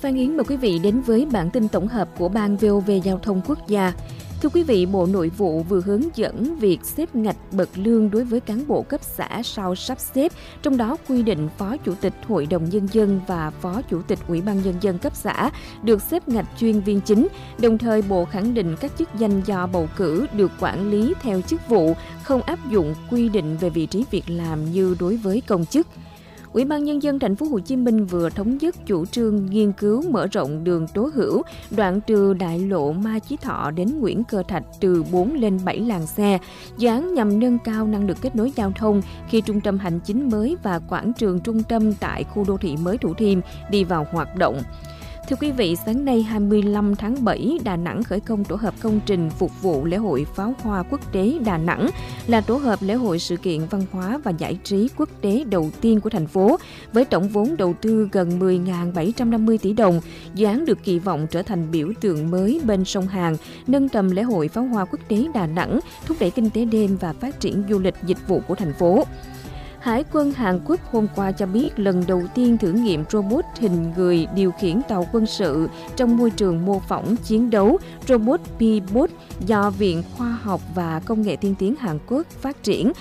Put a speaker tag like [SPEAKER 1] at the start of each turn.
[SPEAKER 1] Phan Yến mời quý vị đến với bản tin tổng hợp của Ban VOV Giao thông Quốc gia. Thưa quý vị, Bộ Nội vụ vừa hướng dẫn việc xếp ngạch bậc lương đối với cán bộ cấp xã sau sắp xếp, trong đó quy định Phó Chủ tịch Hội đồng Nhân dân và Phó Chủ tịch Ủy ban Nhân dân cấp xã được xếp ngạch chuyên viên chính. Đồng thời, Bộ khẳng định các chức danh do bầu cử được quản lý theo chức vụ, không áp dụng quy định về vị trí việc làm như đối với công chức. Ủy ban Nhân dân thành phố Hồ Chí Minh vừa thống nhất chủ trương nghiên cứu mở rộng đường Tố Hữu, đoạn từ đại lộ Mai Chí Thọ đến Nguyễn Cơ Thạch từ 4 lên 7 làn xe. Dự án nhằm nâng cao năng lực kết nối giao thông khi trung tâm hành chính mới và quảng trường trung tâm tại khu đô thị mới Thủ Thiêm đi vào hoạt động. Thưa quý vị, sáng nay 25 tháng 7, Đà Nẵng khởi công tổ hợp công trình phục vụ lễ hội pháo hoa quốc tế Đà Nẵng, là tổ hợp lễ hội sự kiện văn hóa và giải trí quốc tế đầu tiên của thành phố, với tổng vốn đầu tư gần 10.750 tỷ đồng. Dự án được kỳ vọng trở thành biểu tượng mới bên sông Hàn, nâng tầm lễ hội pháo hoa quốc tế Đà Nẵng, thúc đẩy kinh tế đêm và phát triển du lịch dịch vụ của thành phố. Hải quân Hàn Quốc hôm qua cho biết lần đầu tiên thử nghiệm robot hình người điều khiển tàu quân sự trong môi trường mô phỏng chiến đấu, robot P-Bot do Viện Khoa học và Công nghệ tiên tiến Hàn Quốc phát triển